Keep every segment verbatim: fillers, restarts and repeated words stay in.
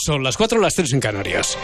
Son las cuatro, las tres en Canarias.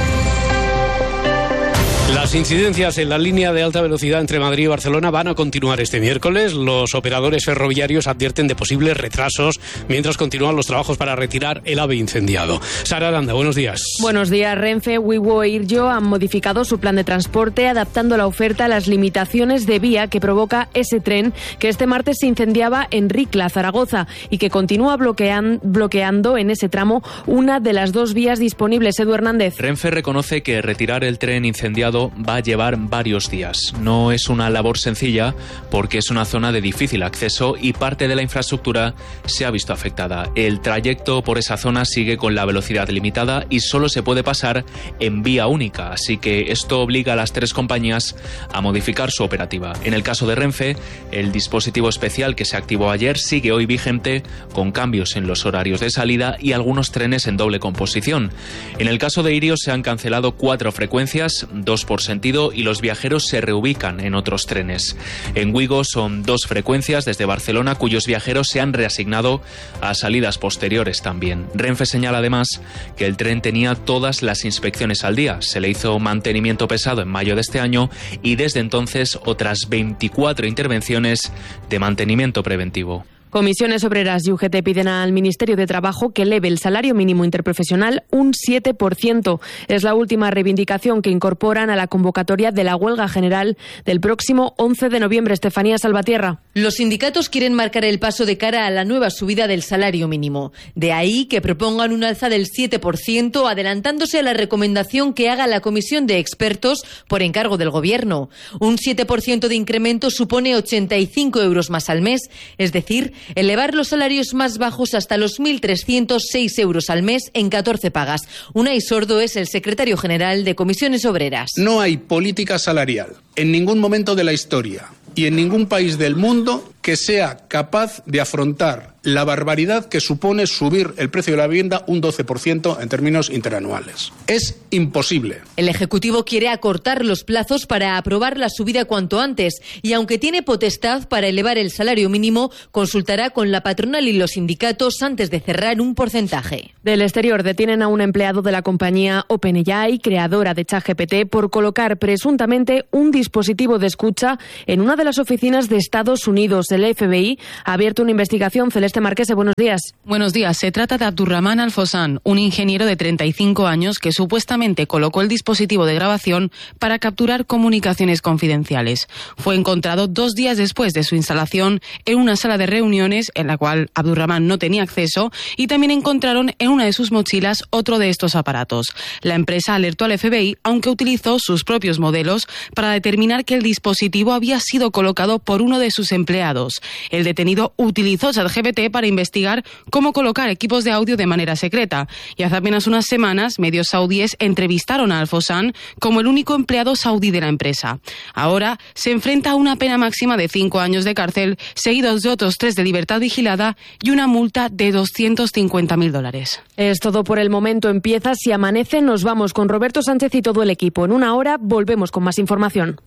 Las incidencias en la línea de alta velocidad entre Madrid y Barcelona van a continuar este miércoles. Los operadores ferroviarios advierten de posibles retrasos mientras continúan los trabajos para retirar el AVE incendiado. Sara Aranda, buenos días. Buenos días. Renfe, Wigo e Iryo han modificado su plan de transporte adaptando la oferta a las limitaciones de vía que provoca ese tren que este martes se incendiaba en Ricla, Zaragoza, y que continúa bloquean, bloqueando en ese tramo una de las dos vías disponibles. Edu Hernández. Renfe reconoce que retirar el tren incendiado va a llevar varios días. No es una labor sencilla porque es una zona de difícil acceso y parte de la infraestructura se ha visto afectada. El trayecto por esa zona sigue con la velocidad limitada y solo se puede pasar en vía única, así que esto obliga a las tres compañías a modificar su operativa. En el caso de Renfe, el dispositivo especial que se activó ayer sigue hoy vigente con cambios en los horarios de salida y algunos trenes en doble composición. En el caso de Irio se han cancelado cuatro frecuencias, dos por sentido, y los viajeros se reubican en otros trenes. En Wigo son dos frecuencias desde Barcelona cuyos viajeros se han reasignado a salidas posteriores también. Renfe señala además que el tren tenía todas las inspecciones al día. Se le hizo mantenimiento pesado en mayo de este año y desde entonces otras veinticuatro intervenciones de mantenimiento preventivo. Comisiones Obreras y U G T piden al Ministerio de Trabajo que eleve el salario mínimo interprofesional un siete por ciento. Es la última reivindicación que incorporan a la convocatoria de la huelga general del próximo once de noviembre. Estefanía Salvatierra. Los sindicatos quieren marcar el paso de cara a la nueva subida del salario mínimo. De ahí que propongan un alza del siete por ciento, adelantándose a la recomendación que haga la comisión de expertos por encargo del Gobierno. Un siete por ciento de incremento supone ochenta y cinco euros más al mes, es decir, elevar los salarios más bajos hasta los mil trescientos seis euros al mes en catorce pagas. Unai Sordo es el secretario general de Comisiones Obreras. No hay política salarial en ningún momento de la historia y en ningún país del mundo que sea capaz de afrontar la barbaridad que supone subir el precio de la vivienda un doce por ciento en términos interanuales. Es imposible. El Ejecutivo quiere acortar los plazos para aprobar la subida cuanto antes y, aunque tiene potestad para elevar el salario mínimo, consultará con la patronal y los sindicatos antes de cerrar un porcentaje. Del exterior detienen a un empleado de la compañía OpenAI, creadora de ChatGPT, por colocar presuntamente un dispositivo de escucha en una de las oficinas de Estados Unidos. El F B I ha abierto una investigación. Celeste Marquese, buenos días. Buenos días. Se trata de Abdurrahman Al-Fossan, un ingeniero de treinta y cinco años que supuestamente colocó el dispositivo de grabación para capturar comunicaciones confidenciales. Fue encontrado dos días después de su instalación en una sala de reuniones en la cual Abdurrahman no tenía acceso, y también encontraron en una de sus mochilas otro de estos aparatos. La empresa alertó al F B I, aunque utilizó sus propios modelos para determinar que el dispositivo había sido colocado por uno de sus empleados. El detenido utilizó ChatGPT para investigar cómo colocar equipos de audio de manera secreta, y hace apenas unas semanas medios saudíes entrevistaron a Al-Fossan como el único empleado saudí de la empresa. Ahora se enfrenta a una pena máxima de cinco años de cárcel, seguidos de otros tres de libertad vigilada y una multa de doscientos cincuenta mil dólares. Es todo por el momento. Empieza Si Amanece. Nos vamos con Roberto Sánchez y todo el equipo. En una hora volvemos con más información.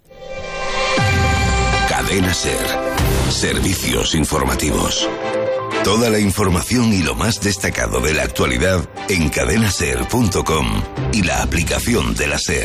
Cadena SER. Servicios informativos. Toda la información y lo más destacado de la actualidad en cadena ser punto com y la aplicación de la SER.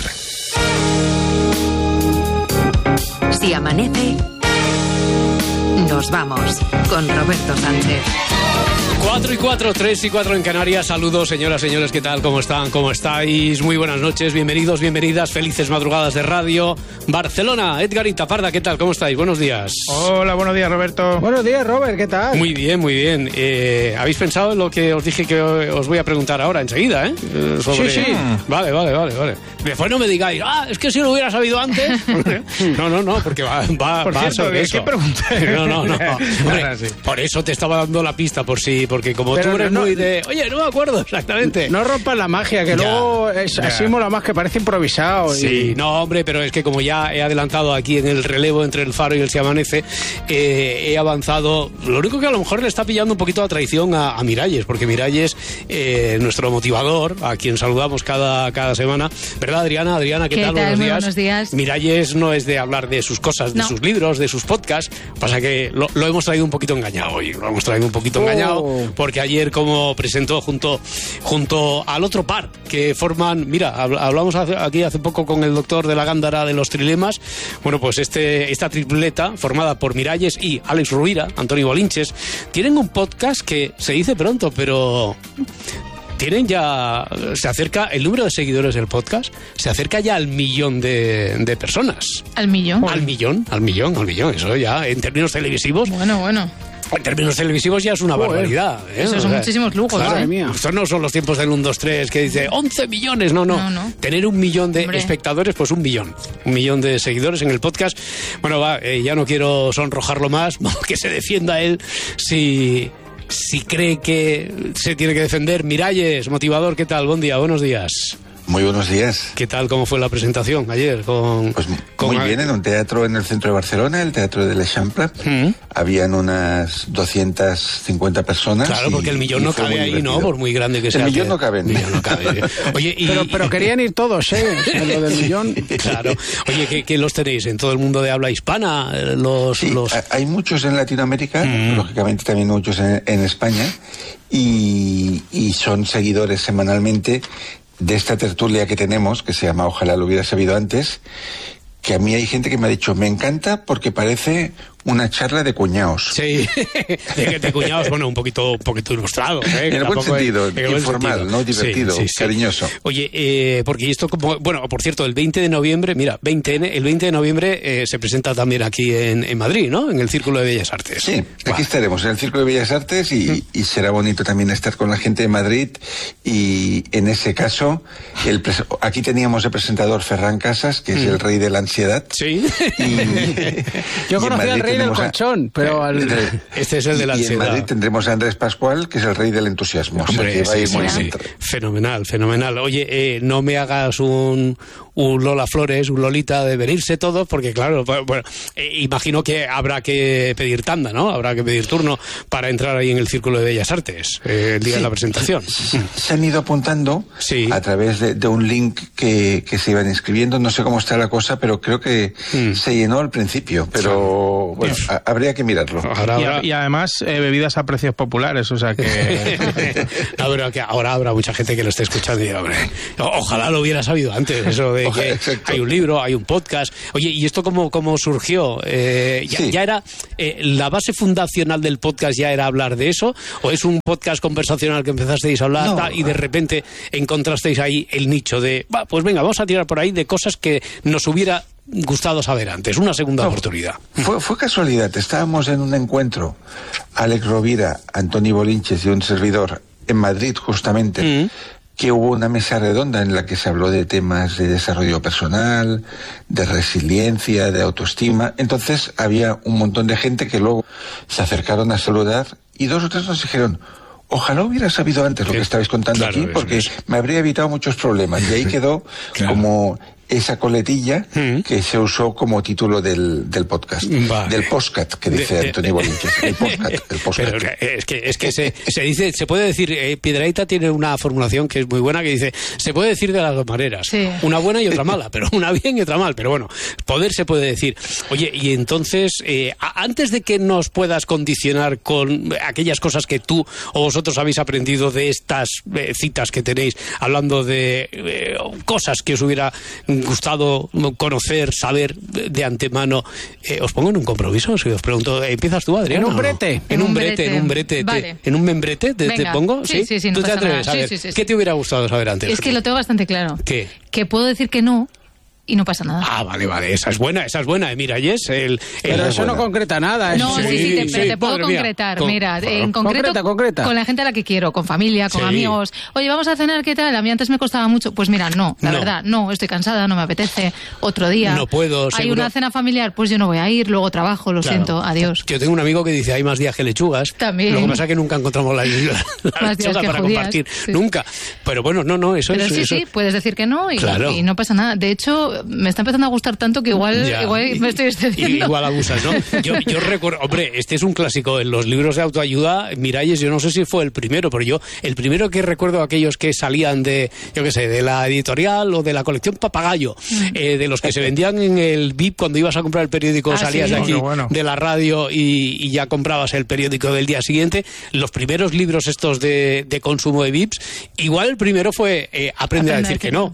Si amanece, nos vamos con Roberto Sánchez. Cuatro y cuatro, tres y cuatro en Canarias. Saludos, señoras, señores, ¿qué tal? ¿Cómo están? ¿Cómo estáis? Muy buenas noches, bienvenidos, bienvenidas, felices madrugadas de radio. Barcelona, Edgarita Parda, ¿qué tal? ¿Cómo estáis? Buenos días. Hola, buenos días, Roberto. Buenos días, Robert, ¿qué tal? Muy bien, muy bien. Eh, ¿Habéis pensado en lo que os dije que os voy a preguntar ahora, enseguida, eh? Sobre... Sí, sí. Vale, vale, vale, vale. Después no me digáis, ah, es que si lo hubiera sabido antes. No, no, no, porque va, va, por va cierto, sobre ¿qué, eso. ¿qué pregunté? No, no, no. Hombre, Ahora sí. Por eso te estaba dando la pista, por si, porque como Pero tú eres no, muy de, oye, no me acuerdo exactamente. No rompas la magia, que Ya, luego es, ya. así mola más, que parece improvisado. Sí, y... no, hombre, pero es que como ya he adelantado aquí en el relevo entre el Faro y el Si Amanece, eh, he avanzado. Lo único que a lo mejor le está pillando un poquito la traición a, a Miralles, porque Miralles, eh, nuestro motivador, a quien saludamos cada, cada semana, ¿verdad, Adriana? Adriana, ¿qué, ¿Qué tal? tal? Buenos Muy días. buenos días. Miralles no es de hablar de sus cosas, de No. sus libros, de sus podcasts. Pasa que lo, lo hemos traído un poquito engañado hoy. Lo hemos traído un poquito Oh. engañado porque, porque ayer como presentó junto, junto al otro par que forman, mira, hablamos aquí hace poco con el doctor de la Gándara de los trilemas, bueno, pues este esta tripleta formada por Miralles y Alex Rovira, Antonio Bolinches, tienen un podcast que se dice pronto, pero tienen ya, se acerca el número de seguidores del podcast, se acerca ya al millón de, de personas. ¿Al millón? Al millón, al millón, al millón, eso ya en términos televisivos. Bueno, bueno. En términos televisivos ya es una Joder, barbaridad. ¿eh? Esos son o sea, muchísimos lujos. Claro, ¿eh? Estos no son los tiempos del uno, dos, tres que dice once millones. No, no. no, no. Tener un millón de Hombre. espectadores, pues un millón. Un millón de seguidores en el podcast. Bueno, va, eh, ya no quiero sonrojarlo más. Que se defienda él si, si cree que se tiene que defender. Miralles, motivador, ¿qué tal? Buen día, buenos días. Muy buenos días. ¿Qué tal? ¿Cómo fue la presentación ayer? Con, pues con muy bien, en un teatro en el centro de Barcelona, el Teatro de l'Eixample. ¿Mm? Habían unas doscientas cincuenta personas. Claro, porque y, el millón no cabe ahí, divertido. ¿no? Por muy grande que sea. El millón no cabe. El millón no cabe. Oye, y, pero, pero querían ir todos, ¿eh? En lo del millón. Claro. Oye, ¿qué, qué los tenéis? ¿En todo el mundo de habla hispana? Los, sí, los... hay muchos en Latinoamérica, mm. lógicamente también muchos en, en España, y, y son seguidores semanalmente de esta tertulia que tenemos, que se llama Ojalá lo hubiera sabido antes, que a mí hay gente que me ha dicho, me encanta porque parece una charla de cuñados. Sí, de, de cuñados, bueno, un poquito, un poquito ilustrado. ¿eh? En el buen sentido, es, informal, buen ¿no? Divertido, sí, sí, sí. cariñoso. Oye, eh, porque esto, como, bueno, por cierto, el veinte de noviembre, mira, veinte, el veinte de noviembre eh, se presenta también aquí en, en Madrid, ¿no? En el Círculo de Bellas Artes. Sí, aquí wow. estaremos, en el Círculo de Bellas Artes, y, mm. y será bonito también estar con la gente de Madrid, y en ese caso, el pres- aquí teníamos el presentador Ferran Casas, que es mm. el rey de la ansiedad. Sí. Y, Yo conocí al rey del colchón, pero al... este es el de la ansiedad. Y en Madrid tendremos a Andrés Pascual, que es el rey del entusiasmo. Hombre, o sea, que sí, va a ir sí, muy sí. Fenomenal, fenomenal. Oye, eh, no me hagas un, un Lola Flores, un Lolita de venirse todos, porque claro, bueno, eh, imagino que habrá que pedir tanda, ¿no? Habrá que pedir turno para entrar ahí en el Círculo de Bellas Artes, eh, el día sí, de la presentación. Se, se han ido apuntando sí. a través de, de un link que, que se iban inscribiendo. No sé cómo está la cosa, pero creo que mm. se llenó al principio. Pero bueno, a, habría que mirarlo. Ahora, ahora... Y, y además eh, bebidas a precios populares, o sea que... no, pero que ahora habrá mucha gente que lo esté escuchando y hombre, ojalá lo hubiera sabido antes, eso de que exacto. hay un libro, hay un podcast. Oye, ¿y esto cómo, cómo surgió? Eh, ya, sí. ya era eh, la base fundacional del podcast, ya era hablar de eso, o es un podcast conversacional que empezasteis a hablar no. ta, y de repente encontrasteis ahí el nicho de, bah, pues venga, vamos a tirar por ahí de cosas que nos hubiera gustado saber antes, una segunda no, oportunidad. Fue, fue casualidad, estábamos en un encuentro, Alex Rovira, Antonio Bolinches y un servidor en Madrid justamente, mm. que hubo una mesa redonda en la que se habló de temas de desarrollo personal, de resiliencia, de autoestima. Entonces había un montón de gente que luego se acercaron a saludar y dos o tres nos dijeron, ojalá hubiera sabido antes lo que estabais contando claro, aquí, porque es, es. me habría evitado muchos problemas. Y ahí quedó claro. como esa coletilla mm. que se usó como título del, del podcast, vale. del podcast que dice de, de, Antonio Bolinches, el podcast, el podcast. Pero es que, es que se, se dice, se puede decir, eh, Piedrahita tiene una formulación que es muy buena que dice, se puede decir de las dos maneras, sí. una buena y otra mala, pero una bien y otra mal, pero bueno, poder se puede decir. Oye, y entonces, eh, antes de que nos puedas condicionar con aquellas cosas que tú o vosotros habéis aprendido de estas eh, citas que tenéis, hablando de eh, cosas que os hubiera gustado conocer, saber de antemano, eh, os pongo en un compromiso, si os pregunto, ¿empiezas tú, Adriana? En un brete. No? En un brete, en un brete. Vale. Te, ¿En un membrete te, te pongo? Sí, sí, sí. sí ¿Tú no te atreves nada. a ver? Sí, sí, sí, ¿Qué sí. te hubiera gustado saber antes? Es que lo tengo bastante claro. ¿Qué? Que puedo decir que no y no pasa nada. Ah, vale, vale, esa es buena, esa es buena, eh, mira, Yes, el, el pero eso buena. no concreta nada. No, sí, sí, sí, te, pero sí, te puedo concretar, con, mira, con, en concreto, concreta, concreta. con la gente a la que quiero, con familia, con sí. amigos. Oye, vamos a cenar, ¿qué tal? A mí antes me costaba mucho. Pues mira, no, la no. verdad, no, estoy cansada, no me apetece, otro día. No puedo, Hay seguro. una cena familiar, pues yo no voy a ir, luego trabajo, lo claro. siento, adiós. Yo tengo un amigo que dice, hay más días que lechugas. También. Lo que pasa es que nunca encontramos la, la lechuga para judías, compartir, sí. nunca. Pero bueno, no, no, eso pero es... sí, eso... sí, puedes decir que no y, claro. y no pasa nada. De hecho, me está empezando a gustar tanto que igual, igual me estoy excediendo. Igual abusas, ¿no? Yo, yo recuerdo, hombre, este es un clásico en los libros de autoayuda. Miralles, yo no sé si fue el primero, pero yo, el primero que recuerdo aquellos que salían de, yo qué sé, de la editorial o de la colección Papagayo, mm. eh, de los que se vendían en el V I P cuando ibas a comprar el periódico, ah, salías ¿sí? de aquí, bueno, bueno. de la radio y, y ya comprabas el periódico del día siguiente. Los primeros libros estos de, de consumo de V I Ps, igual el primero fue eh, Aprende a decir que no.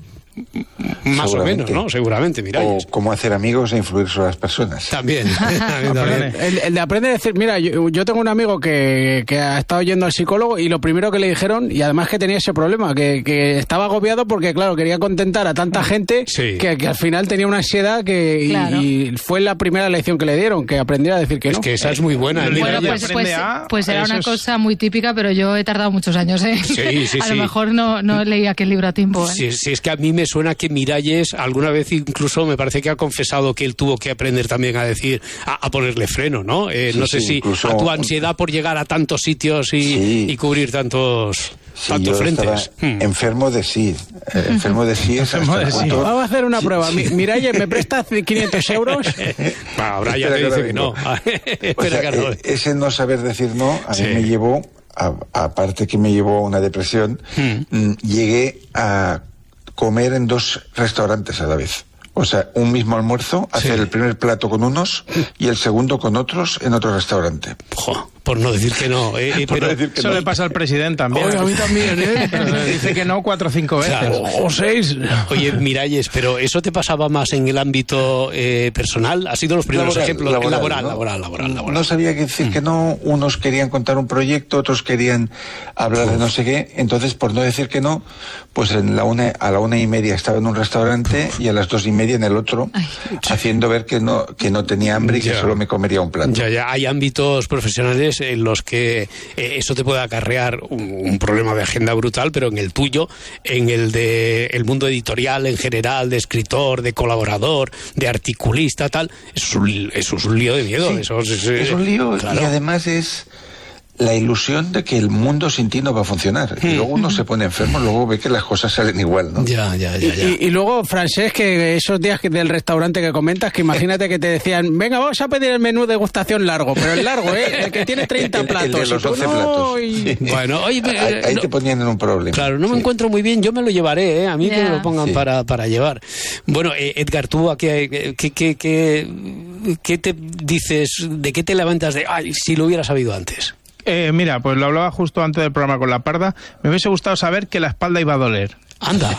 Más o menos, ¿no? Seguramente, mira. O cómo hacer amigos e influir sobre las personas. También. también. El, el de aprender a decir, mira, yo, yo tengo un amigo que, que ha estado yendo al psicólogo y lo primero que le dijeron, y además que tenía ese problema, que, que estaba agobiado porque, claro, quería contentar a tanta gente sí. que, que al final tenía una ansiedad que claro. y, y fue la primera lección que le dieron, que aprendiera a decir que es no. Es que esa es muy buena. Bueno, bueno pues, pues, a, pues era una es... cosa muy típica, pero yo he tardado muchos años, ¿eh? Sí, sí, a sí. lo mejor no, no leí aquel libro a tiempo, ¿eh? Sí, sí, es que a mí me suena que Miralles alguna vez incluso me parece que ha confesado que él tuvo que aprender también a decir, a, a ponerle freno, ¿no? Eh, sí, no sé sí, si incluso... a tu ansiedad por llegar a tantos sitios y, sí. y cubrir tantos, sí, tantos yo frentes. Hmm. Enfermo de sí. Eh, enfermo de sí es enfermo de sí. Vamos a hacer una prueba. Sí, sí. Miralles, ¿me prestas quinientos euros? Ahora ya te dice que, que no. Espera o sea, que no. Ese no saber decir no a sí. mí me llevó, a, aparte que me llevó a una depresión, hmm. llegué a comer en dos restaurantes a la vez. O sea, un mismo almuerzo, hacer sí. el primer plato con unos y el segundo con otros en otro restaurante. Jo, por no decir que no. Eh, por pero no decir que eso no. le pasa al presidente también. Oye, a mí también, ¿eh? Pero dice que no cuatro o cinco veces. Claro. O seis. Oye, Miralles, pero ¿eso te pasaba más en el ámbito eh, personal? ¿Ha sido los primeros laboral, ejemplos? Laboral, laboral, ¿no? laboral, laboral, laboral. No sabía qué decir mm. que no. Unos querían contar un proyecto, otros querían hablar Uf. de no sé qué. Entonces, por no decir que no, pues en la una, a la una y media estaba en un restaurante Uf. y a las dos y media en el otro. Ay. Haciendo ver que no que no tenía hambre y ya. que solo me comería un plato. Ya, ya. Hay ámbitos profesionales en los que eh, eso te puede acarrear un, un problema de agenda brutal, pero en el tuyo, en el de el mundo editorial en general, de escritor, de colaborador, de articulista, tal, eso es un, eso es un lío de miedo. Sí, eso es, es, es un lío claro. y además es la ilusión de que el mundo sin ti no va a funcionar. Y luego uno se pone enfermo, luego ve que las cosas salen igual, ¿no? Ya, ya, ya. ya. Y, y, y luego, Francesc, que esos días que del restaurante que comentas, que imagínate que te decían, venga, vamos a pedir el menú degustación largo, pero el largo, ¿eh? El que tiene treinta platos. El de los doce no, platos. Y... Sí. Bueno, oye, ahí, ahí no, te ponían en un problema. Claro, no me sí. encuentro muy bien, yo me lo llevaré, ¿eh? A mí yeah. que me lo pongan sí. para, para llevar. Bueno, eh, Edgar, ¿tú a qué, qué, qué, qué, qué te dices, de qué te levantas de, ay, si lo hubiera sabido antes? Eh, mira, pues lo hablaba justo antes del programa con la Parda. Me hubiese gustado saber que la espalda iba a doler. Anda.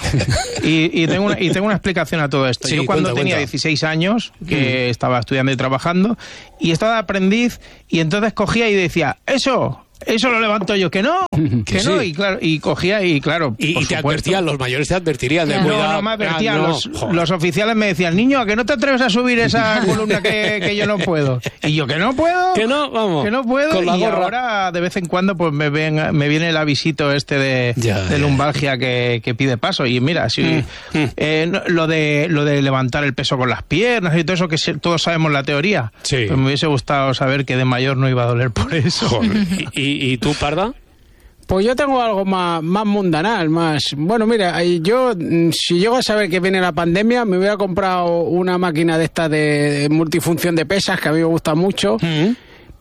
Y, y, tengo una, y tengo una explicación a todo esto. Sí, Yo cuando cuenta, tenía cuenta. dieciséis años, que mm. estaba estudiando y trabajando, y estaba de aprendiz, y entonces cogía y decía, eso... Eso lo levanto yo, que no, que, que no, sí. y claro, y cogía y claro, y, y te advertían, los mayores te advertirían de no, cuidado. No, me advertían, ah, no. los, los oficiales me decían, niño, ¿a que no te atreves a subir esa columna que, que yo no puedo? Y yo, que no puedo, que no, vamos, que no puedo, con la y gorra. Ahora de vez en cuando pues me ven, me viene el avisito este de, ya, de lumbalgia que, que pide paso, y mira, si, mm, mm. Eh, lo de lo de levantar el peso con las piernas y todo eso, que se, todos sabemos la teoría, sí. pues me hubiese gustado saber que de mayor no iba a doler por eso. Joder. ¿Y, y tú, Parda? Pues yo tengo algo más, más mundanal, más... Bueno, mira, yo si llego a saber que viene la pandemia, me hubiera comprado una máquina de esta de multifunción de pesas, que a mí me gusta mucho, mm-hmm.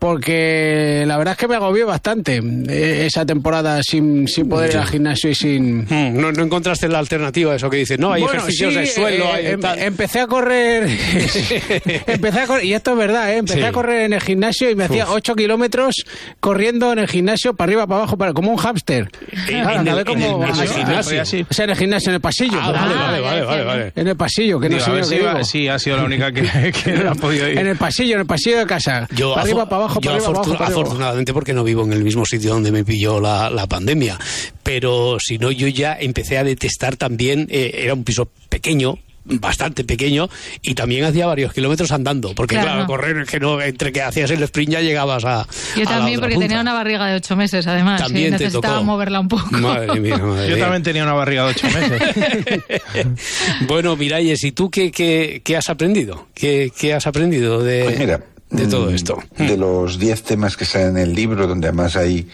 porque la verdad es que me agobió bastante esa temporada sin, sin poder ir al gimnasio y sin... Mm, no, no encontraste la alternativa, eso que dices, no, hay bueno, ejercicios sí, de suelo... Eh, hay em, tal. Empecé a correr... empecé a correr, y esto es verdad, ¿eh? Empecé sí. a correr en el gimnasio y me Uf. hacía ocho kilómetros corriendo en el gimnasio para arriba, para abajo, para, como un hámster. En, ah, en, el, como, en el gimnasio. Así. O sea, en el gimnasio, en el pasillo. Ah, vale, vale, vale, vale, vale. En el pasillo, que no Digo, sé a ver lo si que iba, digo. Sí, ha sido la única que, que no ha podido ir. En el pasillo, en el pasillo de casa. Yo, para arriba, para abajo, para arriba, para abajo, para arriba. Afortunadamente, porque no vivo en el mismo sitio donde me pilló la, la pandemia, pero si no, yo ya empecé a detestar también, eh, era un piso pequeño, bastante pequeño, y también hacía varios kilómetros andando, porque claro, claro correr, que no, entre que hacías el sprint ya llegabas a yo a también, porque punta. Tenía una barriga de ocho meses, además, también y necesitaba tocó. moverla un poco. Madre mía, madre yo mía. también tenía una barriga de ocho meses. Bueno, Miralles, ¿y tú qué, qué, qué has aprendido? ¿Qué, qué has aprendido de, pues mira, de todo esto? De los diez temas que salen en el libro, donde además hay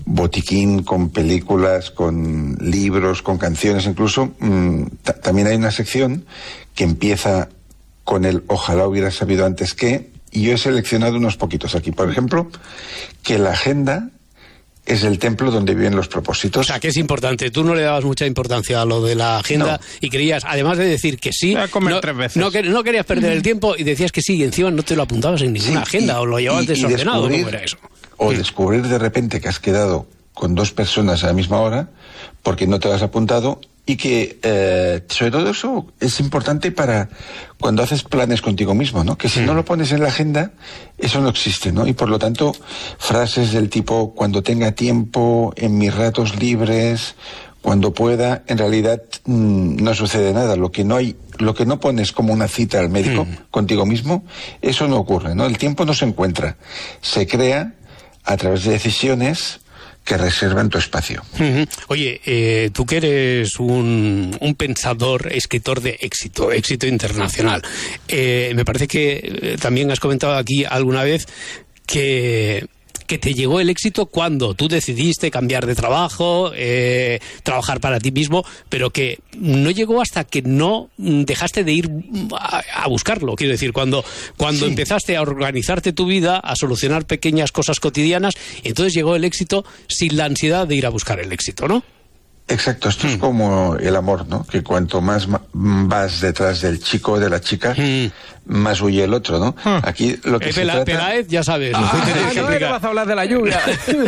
botiquín con películas, con libros, con canciones, incluso mmm, también hay una sección que empieza con el ojalá hubiera sabido antes que, y yo he seleccionado unos poquitos aquí. Por ejemplo, que la agenda es el templo donde viven los propósitos. O sea, que es importante. Tú no le dabas mucha importancia a lo de la agenda, no. Y querías, además de decir que sí, a comer no, tres veces. No, no querías perder el tiempo y decías que sí, y encima no te lo apuntabas en ninguna sí, agenda, y, o lo llevabas y, desordenado. Y ¿cómo era eso? O sí. Descubrir de repente que has quedado con dos personas a la misma hora porque no te lo has apuntado, y que eh, sobre todo eso es importante para cuando haces planes contigo mismo, ¿no? Que si mm. no lo pones en la agenda, eso no existe, ¿no? Y por lo tanto, frases del tipo cuando tenga tiempo, en mis ratos libres, cuando pueda, en realidad mmm, no sucede nada. Lo que no hay, lo que no pones como una cita al médico mm. contigo mismo, eso no ocurre, ¿no? El tiempo no se encuentra, se crea a través de decisiones que reservan tu espacio. Uh-huh. Oye, eh, tú que eres un, un pensador, escritor de éxito, éxito internacional, eh, me parece que eh, también has comentado aquí alguna vez que... que te llegó el éxito cuando tú decidiste cambiar de trabajo, eh, trabajar para ti mismo, pero que no llegó hasta que no dejaste de ir a, a buscarlo. Quiero decir, cuando, cuando sí. empezaste a organizarte tu vida, a solucionar pequeñas cosas cotidianas, entonces llegó el éxito sin la ansiedad de ir a buscar el éxito, ¿no? Exacto, esto mm. es como el amor, ¿no? Que cuanto más vas detrás del chico o de la chica, mm. más huye el otro, ¿no? Mm. Aquí lo que eh, se Pela, trata... Peláez, ya sabes. Ah, no, no, no vas a hablar de la lluvia.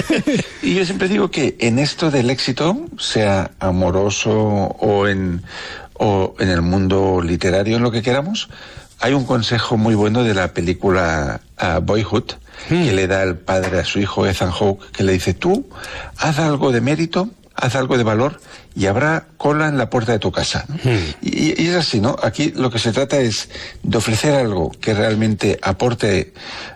Y yo siempre digo que en esto del éxito, sea amoroso o en, o en el mundo literario, en lo que queramos, hay un consejo muy bueno de la película uh, Boyhood, mm. que le da el padre a su hijo Ethan Hawke, que le dice, tú, haz algo de mérito, haz algo de valor y habrá cola en la puerta de tu casa, ¿no? Mm. Y, y es así, ¿no? Aquí lo que se trata es de ofrecer algo que realmente aporte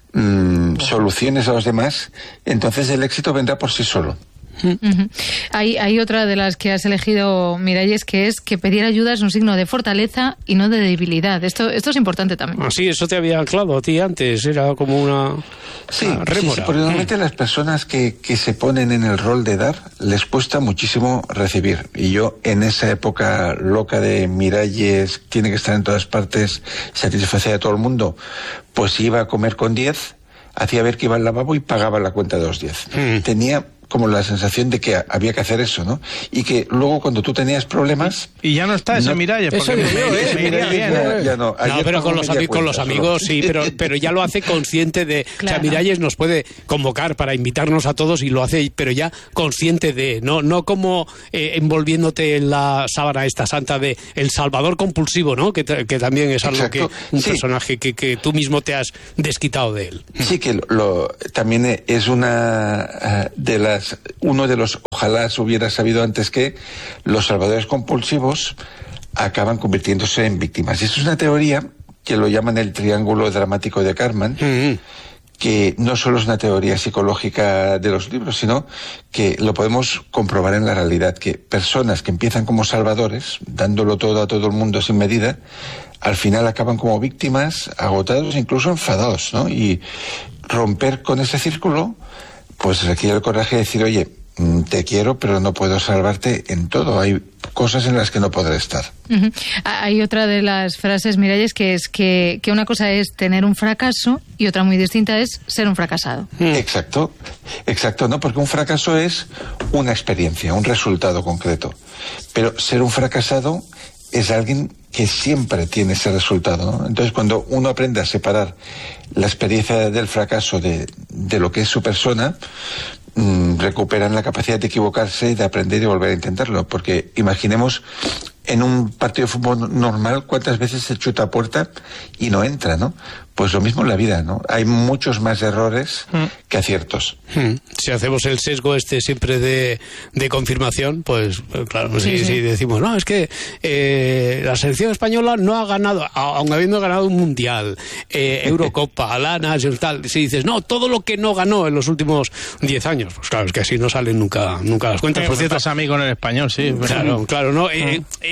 mmm, soluciones a los demás, entonces el éxito vendrá por sí solo. Uh-huh. Hay, hay otra de las que has elegido, Miralles, que es que pedir ayuda es un signo de fortaleza y no de debilidad. Esto, esto es importante también. Ah, sí, eso te había anclado a ti antes, era como una, sí, una rémora. Sí, sí, porque normalmente las personas que, que se ponen en el rol de dar, les cuesta muchísimo recibir. Y yo, en esa época loca de Miralles, tiene que estar en todas partes, satisfacer a todo el mundo, pues iba a comer con diez, hacía ver que iba al lavabo y pagaba la cuenta de los diez. Mm. Tenía como la sensación de que había que hacer eso, ¿no? Y que luego cuando tú tenías problemas... Y ya no está ese no, Miralles, porque me, yo, ¿eh? me iría bien. Ya, ya no, no pero con los, ami- con los amigos sí, pero, pero ya lo hace consciente de... Claro. O sea, Miralles nos puede convocar para invitarnos a todos y lo hace, pero ya consciente de... No, no como eh, envolviéndote en la sábana esta santa de El Salvador compulsivo, ¿no? Que, que también es algo Exacto. que... Un sí. personaje que, que tú mismo te has desquitado de él. Sí, que lo, lo, también es una uh, de las... Uno de los ojalá se hubiera sabido antes que los salvadores compulsivos acaban convirtiéndose en víctimas. Y esto es una teoría que lo llaman el triángulo dramático de Karpman, mm-hmm. que no solo es una teoría psicológica de los libros, sino que lo podemos comprobar en la realidad, que personas que empiezan como salvadores, dándolo todo a todo el mundo sin medida, al final acaban como víctimas, agotados, incluso enfadados, ¿no? Y romper con ese círculo pues requiere el coraje de decir, oye, te quiero, pero no puedo salvarte en todo. Hay cosas en las que no podré estar. Uh-huh. Hay otra de las frases, Miralles, que es que, que una cosa es tener un fracaso y otra muy distinta es ser un fracasado. Mm. Exacto, exacto, ¿no? Porque un fracaso es una experiencia, un resultado concreto. Pero ser un fracasado es alguien que siempre tiene ese resultado, ¿no? Entonces, cuando uno aprende a separar la experiencia del fracaso de, de lo que es su persona, mmm, recuperan la capacidad de equivocarse, de aprender y volver a intentarlo. Porque imaginemos en un partido de fútbol normal cuántas veces se chuta a puerta y no entra, ¿no? Pues lo mismo en la vida, ¿no? Hay muchos más errores mm. que aciertos. Mm. Si hacemos el sesgo este siempre de, de confirmación, pues claro, sí, si, sí. si decimos, no, es que eh, la selección española no ha ganado, aun habiendo ganado un mundial, eh, Eurocopa, la Nations, tal, si dices, no, todo lo que no ganó en los últimos diez años, pues claro, es que así no salen nunca, nunca las cuentas. Eh, Por cierto, pasa a mí con el español, sí. Claro, claro, no. Eh, eh,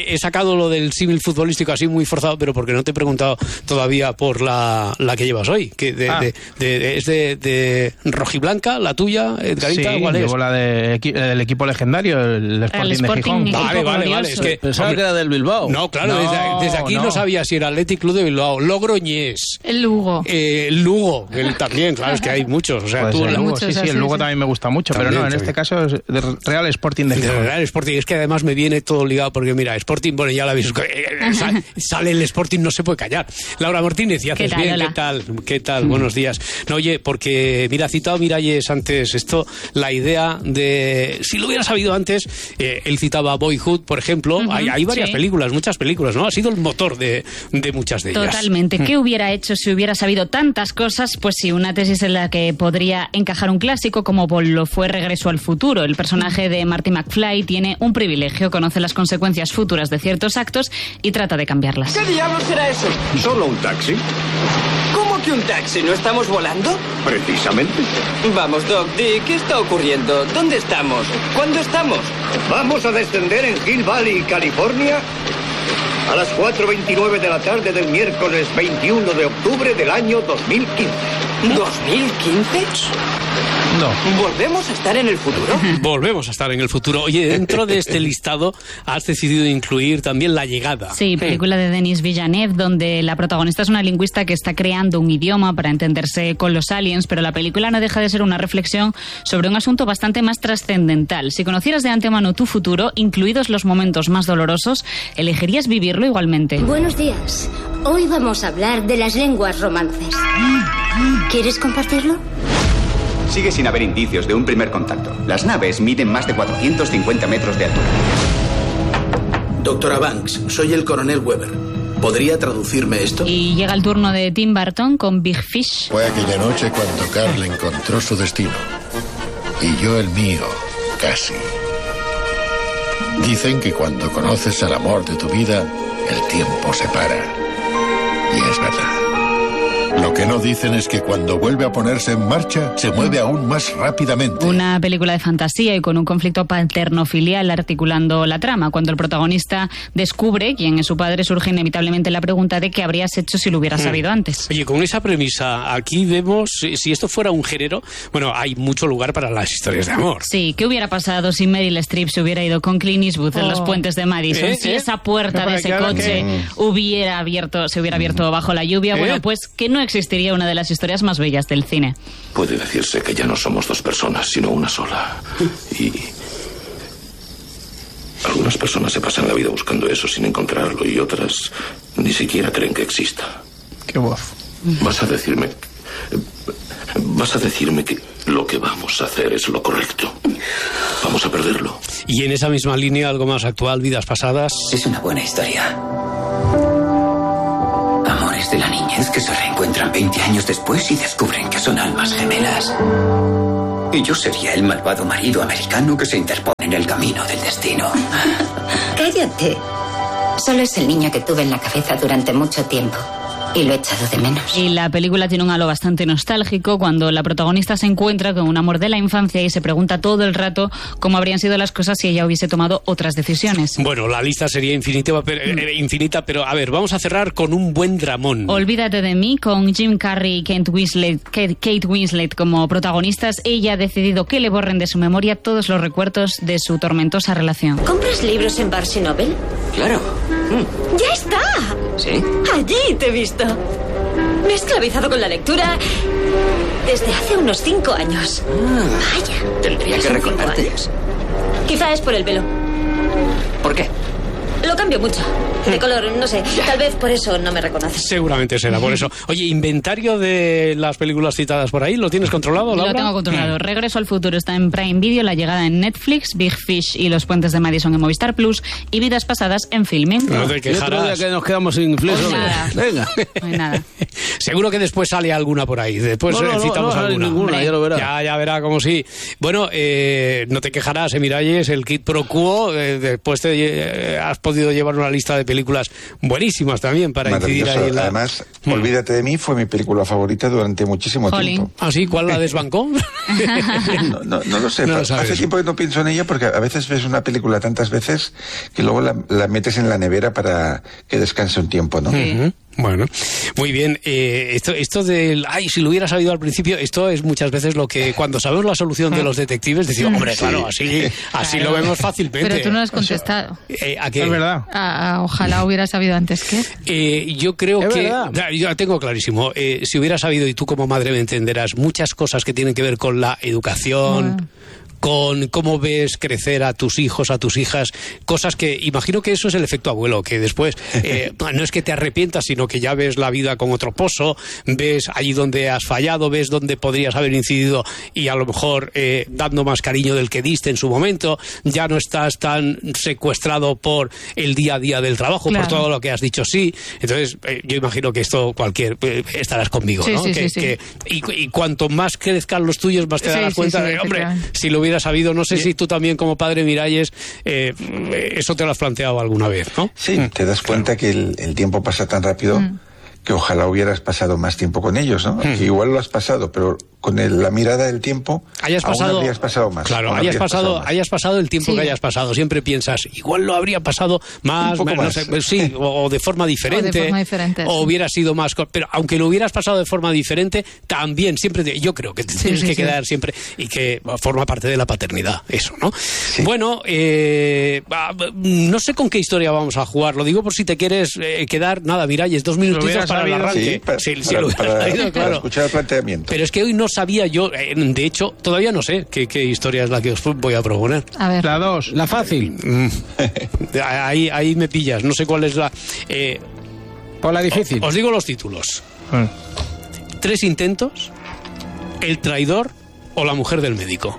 he sacado lo del símil futbolístico así muy forzado, pero porque no te he preguntado todavía por la, la que llevas hoy, que de, ah. de, de, de, es de, de rojiblanca, la tuya, Edgarita, sí, ¿cuál es? llevo la de, del equipo legendario, el Sporting, el Sporting de Gijón. Equipo vale, vale, vale. Es que, pensaba hombre, que era del Bilbao. No, claro, no, desde, desde aquí no. no sabía si era Athletic Club de Bilbao, Logroñés. El Lugo. Eh, el Lugo, el también, claro, es que hay muchos. O sea, tú, el Lugo, muchos, sí, sí, el Lugo sí. también me gusta mucho, también, pero no, en también. este caso es de Real Sporting de Gijón. De Real Sporting, es que además me viene todo ligado, porque mira, Sporting, bueno, ya lo habéis sale, sale el Sporting, no se puede callar. Laura Martínez, ¿y haces bien? Hola. ¿Qué tal? ¿Qué tal? Mm. Buenos días. No, oye, porque mira, ha citado Miralles antes esto, la idea de, si lo hubiera sabido antes, eh, él citaba Boyhood, por ejemplo, uh-huh, hay, hay varias sí. películas, muchas películas, ¿no? Ha sido el motor de, de muchas de ellas. Totalmente. ¿Qué hubiera hecho si hubiera sabido tantas cosas? Pues sí, una tesis en la que podría encajar un clásico como lo fue Regreso al futuro. El personaje de Marty McFly tiene un privilegio, conoce las consecuencias futuras de ciertos actos y trata de cambiarlas. ¿Qué diablos será eso? Solo un taxi. ¿Cómo que un taxi? ¿No estamos volando? Precisamente. Vamos, Doc, di, ¿qué está ocurriendo? ¿Dónde estamos? ¿Cuándo estamos? Vamos a descender en Hill Valley, California, a las cuatro veintinueve de la tarde del miércoles veintiuno de octubre del año dos mil quince. ¿dos mil quince? No. ¿Volvemos a estar en el futuro? Volvemos a estar en el futuro. Oye, dentro de este listado has decidido incluir también La Llegada. Sí, película de Denis Villeneuve, donde la protagonista es una lingüista que está creando un idioma para entenderse con los aliens, pero la película no deja de ser una reflexión sobre un asunto bastante más trascendental. Si conocieras de antemano tu futuro, incluidos los momentos más dolorosos, ¿elegirías vivirlo igualmente? Buenos días. Hoy vamos a hablar de las lenguas romances. ¿Quieres compartirlo? Sigue sin haber indicios de un primer contacto. Las naves miden más de cuatrocientos cincuenta metros de altura. Doctora Banks, soy el coronel Weber. ¿Podría traducirme esto? Y llega el turno de Tim Burton con Big Fish. Fue aquella noche cuando Carl encontró su destino. Y yo el mío, casi. Dicen que cuando conoces al amor de tu vida, el tiempo se para. Y es verdad. Lo que no dicen es que cuando vuelve a ponerse en marcha, se mueve aún más rápidamente. Una película de fantasía y con un conflicto paterno-filial articulando la trama. Cuando el protagonista descubre quién es su padre, surge inevitablemente la pregunta de qué habrías hecho si lo hubieras sabido antes. Oye, con esa premisa, aquí vemos, si esto fuera un género, bueno, hay mucho lugar para las historias de amor. Sí, ¿qué hubiera pasado si Meryl Streep se hubiera ido con Clint Eastwood en oh. los puentes de Madison? ¿Eh? Si ¿Eh? esa puerta de ese coche que... hubiera abierto, se hubiera abierto bajo la lluvia, ¿Eh? bueno, pues que no existiría una de las historias más bellas del cine. Puede decirse que ya no somos dos personas, sino una sola. Y algunas personas se pasan la vida buscando eso sin encontrarlo y otras ni siquiera creen que exista. Qué voz. Vas a decirme... Vas a decirme que lo que vamos a hacer es lo correcto. Vamos a perderlo. Y en esa misma línea, algo más actual, Vidas Pasadas. Es una buena historia. Amores de la niñez que se reencuentran veinte años después y descubren que son almas gemelas. Y yo sería el malvado marido americano que se interpone en el camino del destino. Cállate. Solo es el niño que tuve en la cabeza durante mucho tiempo. Y lo he echado de menos. Y la película tiene un halo bastante nostálgico cuando la protagonista se encuentra con un amor de la infancia y se pregunta todo el rato cómo habrían sido las cosas si ella hubiese tomado otras decisiones. Bueno, la lista sería infinita, pero, eh, infinita, pero a ver, vamos a cerrar con un buen dramón. Olvídate de mí, con Jim Carrey y Kate Winslet, Kate, Kate Winslet como protagonistas. Ella ha decidido que le borren de su memoria todos los recuerdos de su tormentosa relación. ¿Compras libros en Barnes and Noble? Claro. Mm. ¡Ya está! ¿Sí? Allí te he visto. Me he esclavizado con la lectura desde hace unos cinco años. Ah, Vaya. Tendría que recordarte. Quizá es por el pelo. ¿Por qué? Lo cambio mucho. De color, no sé. Tal vez por eso no me reconoces. Seguramente será por eso. Oye, inventario de las películas citadas por ahí, ¿lo tienes controlado, Laura? Lo tengo controlado. Regreso al futuro está en Prime Video, La Llegada en Netflix, Big Fish y Los Puentes de Madison en Movistar Plus y Vidas Pasadas en Filmin. No te quejarás. Otro día que nos quedamos sin flesh. Pues nada. Venga. No hay nada. Seguro que después sale alguna por ahí. Después no, no, no, citamos no, no alguna. Ninguna, ya lo verá. Ya, ya verá como sí. Bueno, eh, no te quejarás, eh, Miralles, el Quid Pro Quo. Eh, después te eh, has podido llevar una lista de películas buenísimas también para incidir ahí en la... Además, mm. Olvídate de mí fue mi película favorita durante muchísimo Jolín. tiempo. ¿Ah, sí? ¿Cuál la desbancó? no, no, no lo sé. No lo Hace tiempo que no pienso en ella porque a veces ves una película tantas veces que luego la, la metes en la nevera para que descanse un tiempo, ¿no? Sí. Uh-huh. Bueno, muy bien. Eh, esto, esto del, ay, si lo hubiera sabido al principio, esto es muchas veces lo que cuando sabemos la solución de los detectives decimos, hombre, sí. claro, así, así claro. lo vemos fácilmente. Pero tú no has contestado. Eh, ¿A qué? Es verdad. A, a, ojalá hubiera sabido antes que. Eh, yo creo es que, verdad. yo tengo clarísimo. Eh, si hubiera sabido y tú como madre me entenderás muchas cosas que tienen que ver con la educación. Bueno. Con cómo ves crecer a tus hijos, a tus hijas, cosas que imagino que eso es el efecto abuelo, que después eh, no es que te arrepientas, sino que ya ves la vida con otro pozo, ves allí donde has fallado, ves donde podrías haber incidido y a lo mejor eh, dando más cariño del que diste en su momento, ya no estás tan secuestrado por el día a día del trabajo, claro. por todo lo que has dicho sí. Entonces, eh, yo imagino que esto cualquier eh, estarás conmigo, sí, ¿no? Sí, que, sí, que, sí. Y, y cuanto más crezcan los tuyos, más te darás sí, cuenta sí, de, sí, hombre, si lo hubiera sabido, no sé sí. si tú también como padre Miralles, eh, eso te lo has planteado alguna vez, ¿no? Sí, mm. te das cuenta que el, el tiempo pasa tan rápido mm. que ojalá hubieras pasado más tiempo con ellos, ¿no? Mm. Que igual lo has pasado, pero con el, la mirada del tiempo hayas pasado, aún habrías pasado más. Claro, hayas pasado, pasado hayas pasado el tiempo sí. que hayas pasado. Siempre piensas, igual lo habría pasado más, más, no sé, sí, o, o de forma diferente, o, de forma diferente, o sí. hubiera sido más, pero aunque lo hubieras pasado de forma diferente, también siempre te, yo creo que te sí, tienes sí, que sí. quedar siempre y que forma parte de la paternidad, eso, ¿no? Sí. Bueno, eh, no sé con qué historia vamos a jugar. Lo digo por si te quieres eh, quedar, nada, Miralles, dos minutitos para el arranque. Sí, para, sí, para, sí, lo para, sabido, para claro. escuchar el planteamiento. Pero es que hoy no sabía yo. Eh, De hecho, todavía no sé qué, qué historia es la que os voy a proponer. A ver. La dos, la fácil. ahí, ahí me pillas, no sé cuál es la... Eh, Por la difícil. Os digo los títulos. Mm. Tres intentos, El traidor o La mujer del médico.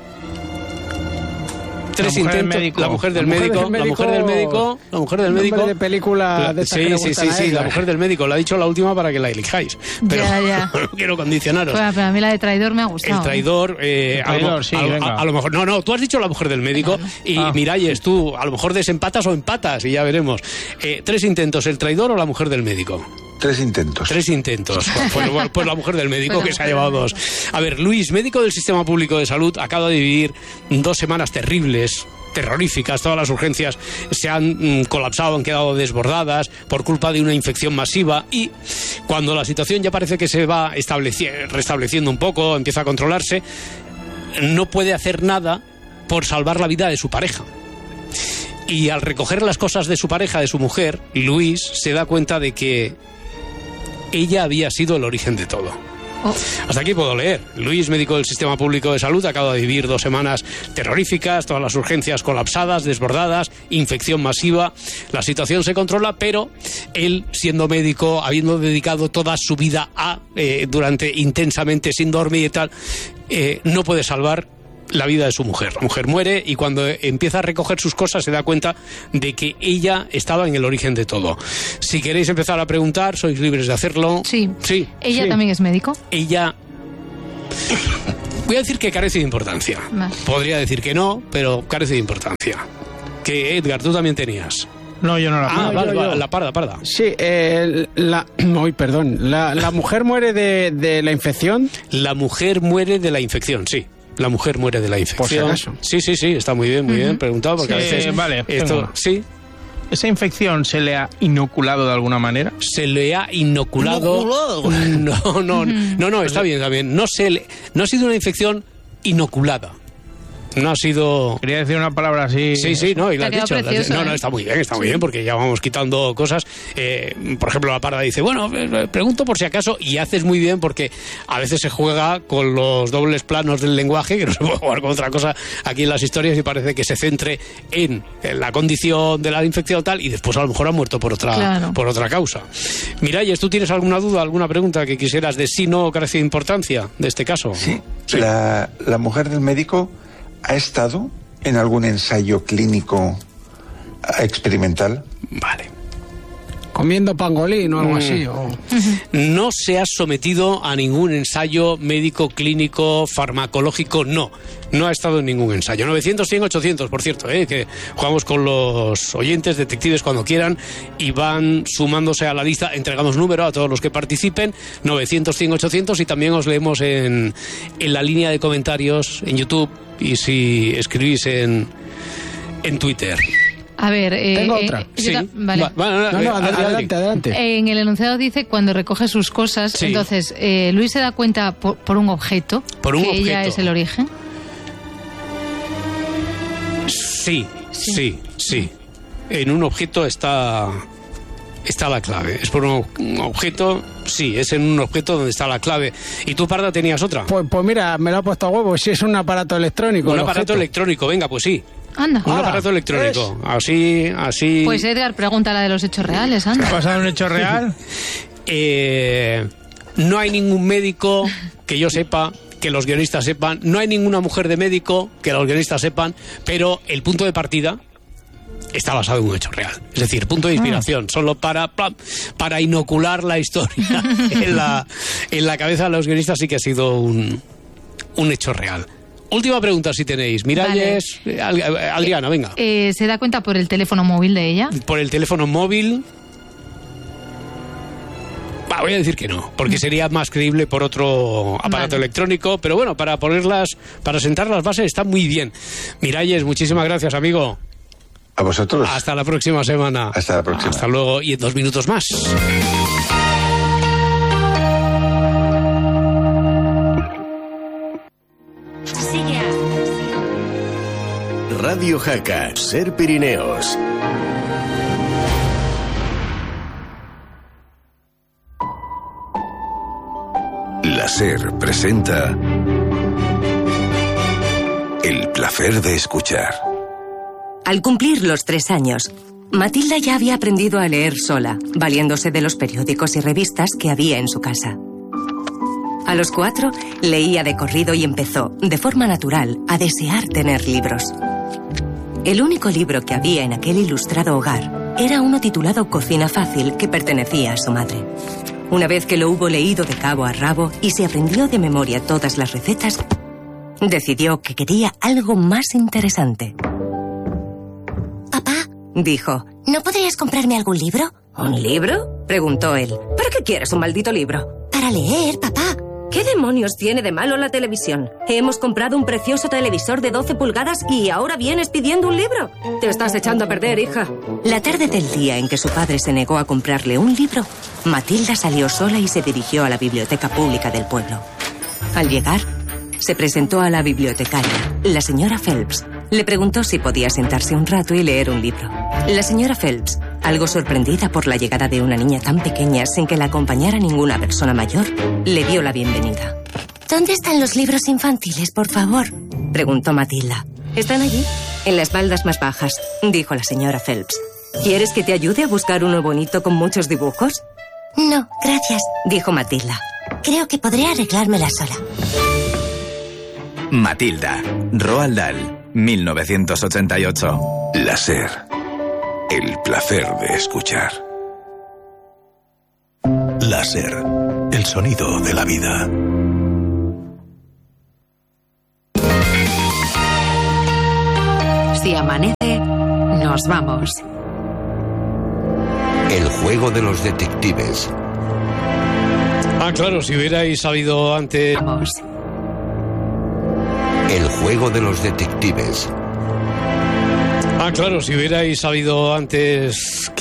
Tres intentos, La mujer del médico, La mujer del médico, La mujer del médico. de película de sí, sí, sí, sí, La mujer del médico. La ha dicho la última para que la elijáis. Pero ya, ya. no quiero condicionaros. Pues, pero a mí la de traidor me ha gustado. El traidor, eh, el traidor, a, lo, sí, a, venga. a, a lo mejor. No, no, tú has dicho La mujer del médico y ah. Miralles, tú a lo mejor desempatas o empatas y ya veremos. Eh, tres intentos, El traidor o La mujer del médico. Tres intentos. Tres intentos. Pues, pues La mujer del médico, bueno, que se ha llevado dos. A ver, Luis, médico del Sistema Público de Salud, acaba de vivir dos semanas terribles, terroríficas. Todas las urgencias se han mm, colapsado, han quedado desbordadas por culpa de una infección masiva y cuando la situación ya parece que se va restableciendo un poco, empieza a controlarse, no puede hacer nada por salvar la vida de su pareja. Y al recoger las cosas de su pareja, de su mujer, Luis se da cuenta de que ella había sido el origen de todo. Oh. Hasta aquí puedo leer. Luis, médico del Sistema Público de Salud, acaba de vivir dos semanas terroríficas, todas las urgencias colapsadas, desbordadas, infección masiva. La situación se controla, pero él, siendo médico, habiendo dedicado toda su vida a, eh, durante intensamente, sin dormir y tal, eh, no puede salvar la vida de su mujer. La mujer muere y cuando empieza a recoger sus cosas se da cuenta de que ella estaba en el origen de todo. Si queréis empezar a preguntar, sois libres de hacerlo. Sí. Sí. ¿Ella sí. también es médico? Ella... Voy a decir que carece de importancia. Vale. Podría decir que no, pero carece de importancia. Que Edgar, tú también tenías. No, yo no la Ah, no, vale, yo, vale, yo. la parda, parda. Sí, eh, la... Uy, perdón. La, la mujer muere de, de la infección. La mujer muere de la infección, sí. La mujer muere de la infección. Por si acaso. Sí, sí, sí, está muy bien, muy uh-huh. bien preguntado, porque sí, a veces... Vale, esto, sí. ¿Esa infección se le ha inoculado de alguna manera? Se le ha inoculado... ¿Inoculado? No, no, uh-huh. no, no, está bien, está bien. No, se le, no ha sido una infección inoculada. No ha sido... Quería decir una palabra así... Sí, sí, no, y la has dicho. Precioso, no, no, está muy bien, está muy sí. bien, porque ya vamos quitando cosas. Eh, por ejemplo, la parda dice, bueno, pregunto por si acaso, y haces muy bien, porque a veces se juega con los dobles planos del lenguaje, que no se puede jugar con otra cosa aquí en las historias, y parece que se centre en, en la condición de la infección tal, y después a lo mejor ha muerto por otra, claro. por otra causa. Miralles, ¿tú tienes alguna duda, alguna pregunta que quisieras de si no carece de importancia de este caso? Sí, sí. La, la mujer del médico... ¿Ha estado en algún ensayo clínico experimental? Vale. comiendo pangolín o algo mm. así. O... No se ha sometido a ningún ensayo médico, clínico, farmacológico, no. No ha estado en ningún ensayo. novecientos, cien, ochocientos, por cierto, ¿eh? Que jugamos con los oyentes, detectives, cuando quieran, y van sumándose a la lista. Entregamos número a todos los que participen, novecientos, cien, ochocientos, y también os leemos en, en la línea de comentarios en YouTube y si escribís en, en Twitter. A ver, eh, tengo eh, otra. Eh, sí. Vale. Va, va, no, no, eh, adelante, adelante, adelante. En el enunciado dice cuando recoge sus cosas. Sí. Entonces, eh, Luis se da cuenta por, por un objeto por un que objeto. ella es el origen. Sí, sí, sí, sí. En un objeto está está la clave. Es por un objeto, sí, es en un objeto donde está la clave. ¿Y tú, Parda, tenías otra? Pues, pues mira, me lo ha puesto a huevo. Si es un aparato electrónico. Un aparato objeto. electrónico, venga, pues sí. Anda. Un Ahora, aparato electrónico. ¿Ves? Así, así. Pues Edgar, pregunta la de los hechos reales, anda. ¿Ha pasado un hecho real? eh, no hay ningún médico que yo sepa, que los guionistas sepan, no hay ninguna mujer de médico que los guionistas sepan, pero el punto de partida está basado en un hecho real. Es decir, punto de inspiración, ah. solo para, para inocular la historia en la, en la cabeza de los guionistas. Sí que ha sido un, un hecho real. Última pregunta, si tenéis. Miralles, vale. Adriana, venga. Eh, ¿Se da cuenta por el teléfono móvil de ella? Por el teléfono móvil... Bah, voy a decir que no, porque sería más creíble por otro aparato vale. electrónico, pero bueno, para ponerlas, para sentar las bases está muy bien. Miralles, muchísimas gracias, amigo. A vosotros. Hasta la próxima semana. Hasta la próxima. Hasta luego, y en dos minutos más. Radio Jaca, Ser Pirineos. La SER presenta El placer de escuchar. Al cumplir los tres años, Matilda ya había aprendido a leer sola, valiéndose de los periódicos y revistas que había en su casa. A los cuatro, leía de corrido y empezó, de forma natural, a desear tener libros. El único libro que había en aquel ilustrado hogar era uno titulado Cocina Fácil, que pertenecía a su madre. Una vez que lo hubo leído de cabo a rabo y se aprendió de memoria todas las recetas, decidió que quería algo más interesante. Papá, dijo, ¿no podrías comprarme algún libro? ¿Un libro?, preguntó él. ¿Para qué quieres un maldito libro? Para leer, papá. ¿Qué demonios tiene de malo la televisión? Hemos comprado un precioso televisor de doce pulgadas y ahora vienes pidiendo un libro. Te estás echando a perder, hija. La tarde del día en que su padre se negó a comprarle un libro, Matilda salió sola y se dirigió a la biblioteca pública del pueblo. Al llegar, se presentó a la bibliotecaria, la señora Phelps. Le preguntó si podía sentarse un rato y leer un libro. La señora Phelps, algo sorprendida por la llegada de una niña tan pequeña sin que la acompañara ninguna persona mayor, le dio la bienvenida. ¿Dónde están los libros infantiles, por favor?, preguntó Matilda. Están allí, en las baldas más bajas, dijo la señora Phelps. ¿Quieres que te ayude a buscar uno bonito con muchos dibujos? No, gracias, dijo Matilda. Creo que podré arreglármela sola. Matilda, Roald Dahl, mil novecientos ochenta y ocho. La SER. El placer de escuchar. La SER. El sonido de la vida. Si amanece, nos vamos. El juego de los detectives. Ah, claro, si hubierais sabido antes... Vamos. El juego de los detectives. Ah, claro, si hubierais sabido antes